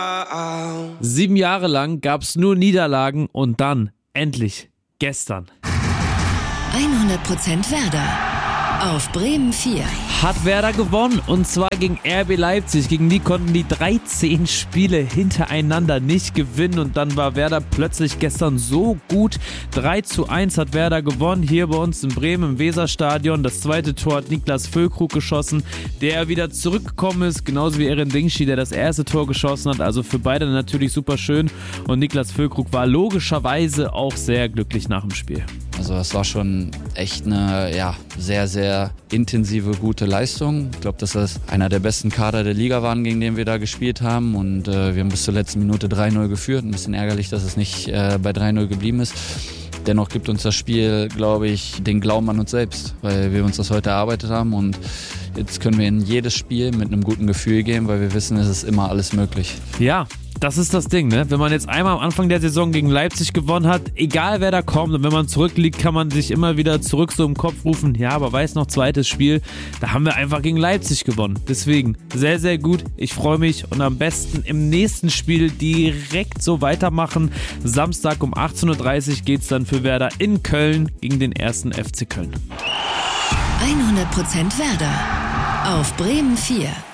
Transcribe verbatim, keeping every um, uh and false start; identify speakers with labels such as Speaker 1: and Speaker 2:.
Speaker 1: Sieben Jahre lang gab es nur Niederlagen und dann, endlich, gestern.
Speaker 2: hundert Prozent Werder auf Bremen vier.
Speaker 1: Hat Werder gewonnen und zwar gegen R B Leipzig. Gegen die konnten die dreizehn Spiele hintereinander nicht gewinnen und dann war Werder plötzlich gestern so gut. drei zu eins hat Werder gewonnen hier bei uns in Bremen im Weserstadion. Das zweite Tor hat Niklas Füllkrug geschossen, der wieder zurückgekommen ist, genauso wie Eren Dingschi, der das erste Tor geschossen hat. Also für beide natürlich super schön und Niklas Füllkrug war logischerweise auch sehr glücklich nach dem Spiel.
Speaker 3: Also das war schon echt eine ja, sehr, sehr intensive, gute Leistung. Ich glaube, dass das einer der besten Kader der Liga waren, gegen den wir da gespielt haben. Und äh, wir haben bis zur letzten Minute drei null geführt. Ein bisschen ärgerlich, dass es nicht äh, bei drei null geblieben ist. Dennoch gibt uns das Spiel, glaube ich, den Glauben an uns selbst, weil wir uns das heute erarbeitet haben. Und jetzt können wir in jedes Spiel mit einem guten Gefühl gehen, weil wir wissen, es ist immer alles möglich.
Speaker 1: Ja. Das ist das Ding, ne? Wenn man jetzt einmal am Anfang der Saison gegen Leipzig gewonnen hat, egal wer da kommt und wenn man zurückliegt, kann man sich immer wieder zurück so im Kopf rufen, ja, aber weiß noch, zweites Spiel, da haben wir einfach gegen Leipzig gewonnen. Deswegen, sehr, sehr gut, ich freue mich und am besten im nächsten Spiel direkt so weitermachen. Samstag um achtzehn Uhr dreißig geht es dann für Werder in Köln gegen den ersten F C Köln.
Speaker 2: hundert Prozent Werder auf Bremen vier.